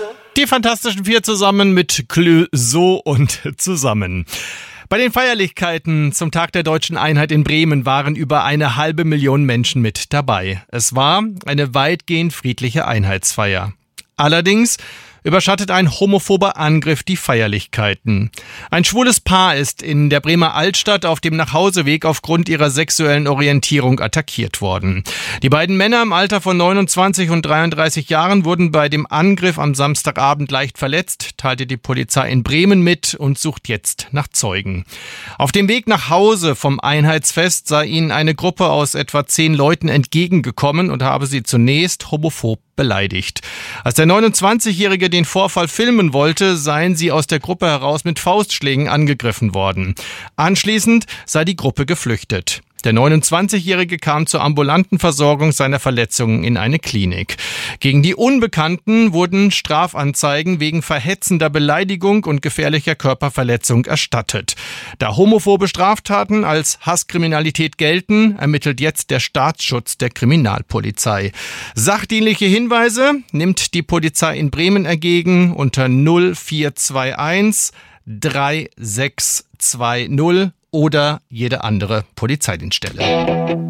Die Fantastischen Vier zusammen mit Clouseau und zusammen. Bei den Feierlichkeiten zum Tag der Deutschen Einheit in Bremen waren über 500.000 Menschen mit dabei. Es war eine weitgehend friedliche Einheitsfeier. Allerdings überschattet ein homophober Angriff die Feierlichkeiten. Ein schwules Paar ist in der Bremer Altstadt auf dem Nachhauseweg aufgrund ihrer sexuellen Orientierung attackiert worden. Die beiden Männer im Alter von 29 und 33 Jahren wurden bei dem Angriff am Samstagabend leicht verletzt, teilte die Polizei in Bremen mit und sucht jetzt nach Zeugen. Auf dem Weg nach Hause vom Einheitsfest sei ihnen eine Gruppe aus etwa 10 Leuten entgegengekommen und habe sie zunächst homophob beleidigt. Als der 29-Jährige den Vorfall filmen wollte, seien sie aus der Gruppe heraus mit Faustschlägen angegriffen worden. Anschließend sei die Gruppe geflüchtet. Der 29-Jährige kam zur ambulanten Versorgung seiner Verletzungen in eine Klinik. Gegen die Unbekannten wurden Strafanzeigen wegen verhetzender Beleidigung und gefährlicher Körperverletzung erstattet. Da homophobe Straftaten als Hasskriminalität gelten, ermittelt jetzt der Staatsschutz der Kriminalpolizei. Sachdienliche Hinweise nimmt die Polizei in Bremen entgegen unter 0421 3620 oder jede andere Polizeidienststelle.